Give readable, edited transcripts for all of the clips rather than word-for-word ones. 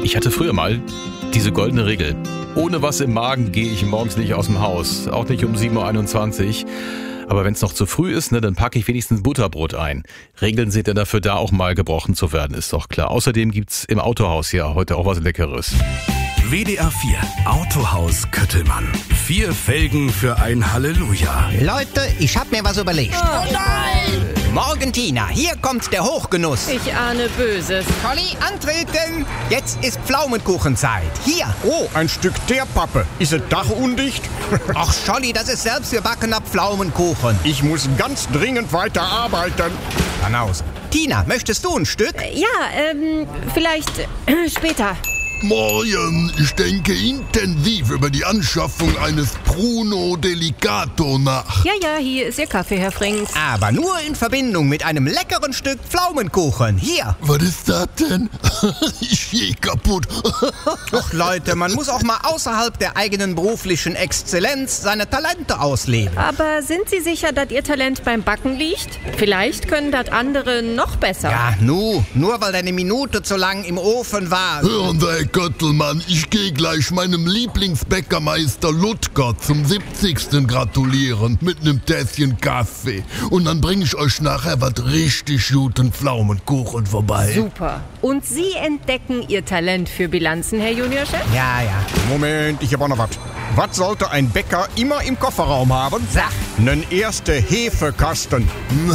Ich hatte früher mal diese goldene Regel. Ohne was im Magen gehe ich morgens nicht aus dem Haus. Auch nicht um 7.21 Uhr. Aber wenn es noch zu früh ist, dann packe ich wenigstens Butterbrot ein. Regeln sind ja dafür da, auch mal gebrochen zu werden, ist doch klar. Außerdem gibt's im Autohaus ja heute auch was Leckeres. WDR 4 Autohaus Köttelmann. 4 Felgen für ein Halleluja. Leute, ich hab mir was überlegt. Oh nein! Morgen, Tina, hier kommt der Hochgenuss. Ich ahne Böses. Conny, antreten! Jetzt ist Pflaumenkuchenzeit. Hier. Oh, ein Stück Teerpappe. Ist es dachundicht? Ach, Scholli, das ist selbstgebackener Pflaumenkuchen. Ich muss ganz dringend weiter arbeiten. Dann aus. Tina, möchtest du ein Stück? Ja, vielleicht später. Morgen, ich denke intensiv über die Anschaffung eines Bruno Delicato nach. Ja, hier ist Ihr Kaffee, Herr Frings. Aber nur in Verbindung mit einem leckeren Stück Pflaumenkuchen. Hier. Was ist das denn? Ich geh kaputt. Doch Leute, man muss auch mal außerhalb der eigenen beruflichen Exzellenz seine Talente ausleben. Aber sind Sie sicher, dass Ihr Talent beim Backen liegt? Vielleicht können das andere noch besser. Ja, nur weil deine Minute zu lang im Ofen war. Hören Sie, Herr Köttelmann, ich gehe gleich meinem Lieblingsbäckermeister Ludger zum 70. gratulieren mit einem Tässchen Kaffee. Und dann bringe ich euch nachher was richtig guten Pflaumenkuchen vorbei. Super. Und Sie entdecken Ihr Talent für Bilanzen, Herr Juniorchef? Ja. Moment, ich hab auch noch was. Was sollte ein Bäcker immer im Kofferraum haben? Sag. Nen erste Hefekasten.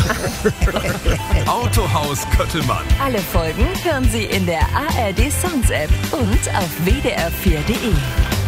Autohaus Köttelmann. Alle Folgen hören Sie in der ARD Sounds App und auf wdr4.de.